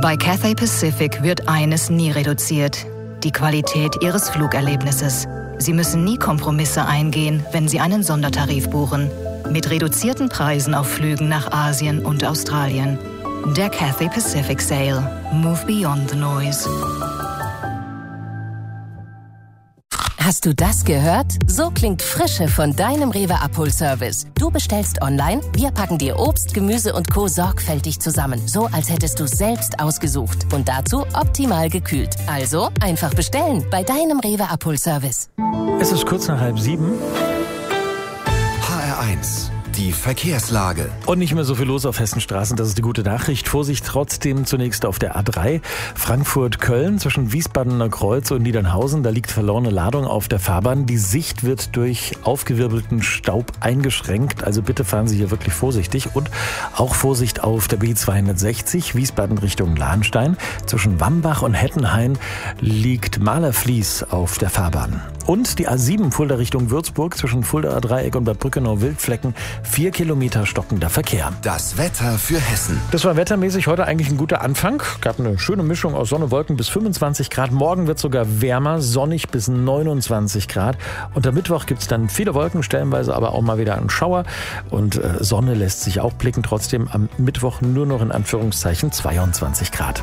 Bei Cathay Pacific wird eines nie reduziert: die Qualität Ihres Flugerlebnisses. Sie müssen nie Kompromisse eingehen, wenn Sie einen Sondertarif buchen. Mit reduzierten Preisen auf Flügen nach Asien und Australien. Der Cathay Pacific Sale. Move beyond the noise. Hast du das gehört? So klingt Frische von deinem Rewe Abholservice. Du bestellst online, wir packen dir Obst, Gemüse und Co. sorgfältig zusammen. So, als hättest du es selbst ausgesucht. Und dazu optimal gekühlt. Also einfach bestellen bei deinem Rewe Abholservice. Es ist kurz nach 6:30. HR1, die Verkehrslage. Und nicht mehr so viel los auf Hessenstraßen, das ist die gute Nachricht. Vorsicht trotzdem zunächst auf der A3 Frankfurt-Köln zwischen Wiesbadener Kreuz und Niedernhausen. Da liegt verlorene Ladung auf der Fahrbahn. Die Sicht wird durch aufgewirbelten Staub eingeschränkt. Also bitte fahren Sie hier wirklich vorsichtig. Und auch Vorsicht auf der B260 Wiesbaden Richtung Lahnstein. Zwischen Wambach und Hettenhain liegt Malerfließ auf der Fahrbahn. Und die A7 Fulda Richtung Würzburg zwischen Fuldaer Dreieck und Bad Brückenau-Wildflecken 4 Kilometer stockender Verkehr. Das Wetter für Hessen. Das war wettermäßig heute eigentlich ein guter Anfang. Gab eine schöne Mischung aus Sonne, Wolken bis 25 Grad. Morgen wird sogar wärmer, sonnig bis 29 Grad. Und am Mittwoch gibt es dann viele Wolken, stellenweise aber auch mal wieder einen Schauer. Und Sonne lässt sich auch blicken. Trotzdem am Mittwoch nur noch in Anführungszeichen 22 Grad.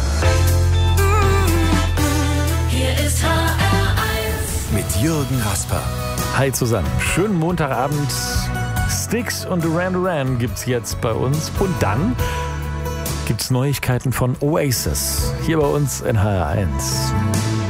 Hier ist HR1 mit Jürgen Rasper. Hi zusammen, schönen Montagabend. Styx und Duran Duran gibt's jetzt bei uns. Und dann gibt's Neuigkeiten von Oasis hier bei uns in HR1.